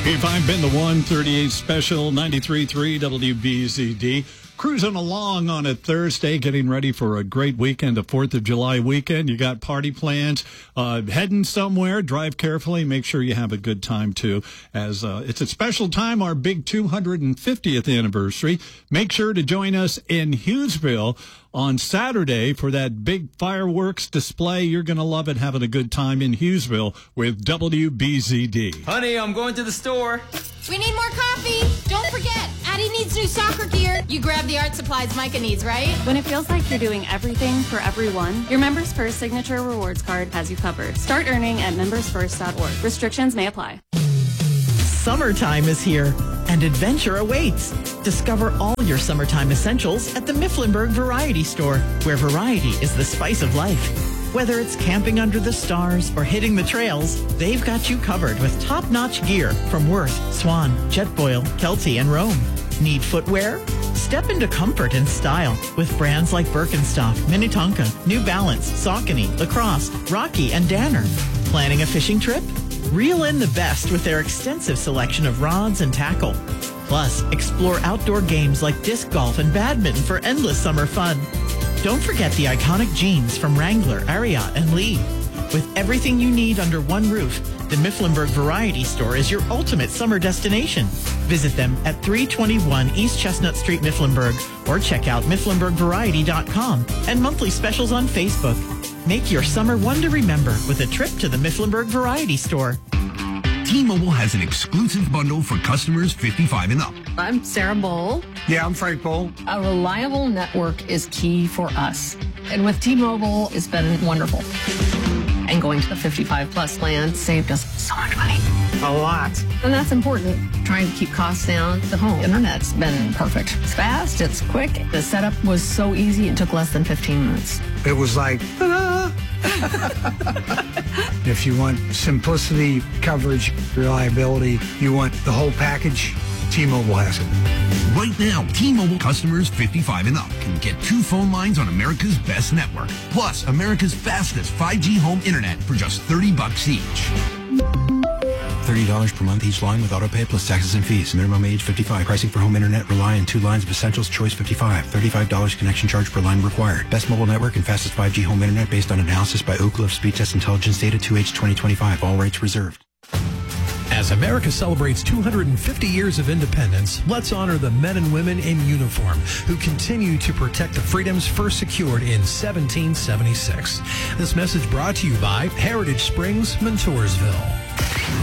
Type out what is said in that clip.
If I've been the 138 special 93.3 WBZD, cruising along on a Thursday, getting ready for a great weekend, the 4th of July weekend. You got party plans, heading somewhere. Drive carefully. Make sure you have a good time, too, as it's a special time, our big 250th anniversary. Make sure to join us in Hughesville on Saturday for that big fireworks display. You're going to love it, having a good time in Hughesville with WBZD. Honey, I'm going to the store. We need more coffee. Don't forget, Addie needs new soccer gear. You grab the art supplies Micah needs, right? When it feels like you're doing everything for everyone, your Members First Signature Rewards Card has you covered. Start earning at membersfirst.org. Restrictions may apply. Summertime is here, and adventure awaits. Discover all your summertime essentials at the Mifflinburg Variety Store, where variety is the spice of life. Whether it's camping under the stars or hitting the trails, they've got you covered with top-notch gear from Worth, Swan, Jetboil, Kelty, and Rome. Need footwear? Step into comfort and style with brands like Birkenstock, Minnetonka, New Balance, Saucony, Lacrosse, Rocky, and Danner. Planning a fishing trip? Reel in the best with their extensive selection of rods and tackle. Plus, explore outdoor games like disc golf and badminton for endless summer fun. Don't forget the iconic jeans from Wrangler, Ariat, and Lee. With everything you need under one roof, the Mifflinburg Variety Store is your ultimate summer destination. Visit them at 321 East Chestnut Street, Mifflinburg, or check out mifflinburgvariety.com and monthly specials on Facebook. Make your summer one to remember with a trip to the Mifflinburg Variety Store. T-Mobile has an exclusive bundle for customers 55 and up. I'm Sarah Bowl. Yeah, I'm Frank Bowl. A reliable network is key for us. And with T-Mobile, it's been wonderful. And going to the 55 plus plan saved us so much money. A lot. And that's important. Trying to keep costs down. The home internet's been perfect. It's fast, it's quick. The setup was so easy, it took less than 15 minutes. It was like, ta-da! If you want simplicity, coverage, reliability, you want the whole package, T-Mobile has it. Right now, T-Mobile customers 55 and up can get 2 phone lines on America's best network, plus America's fastest 5G home internet for just $30 each. $30 per month each line with autopay plus taxes and fees. Minimum age 55. Pricing for home internet rely on 2 lines of essentials. Choice 55. $35 connection charge per line required. Best mobile network and fastest 5G home internet based on analysis by Oak Cliff Speed Test Intelligence data 2H 2025. All rates reserved. As America celebrates 250 years of independence, let's honor the men and women in uniform who continue to protect the freedoms first secured in 1776. This message brought to you by Heritage Springs, Montoursville.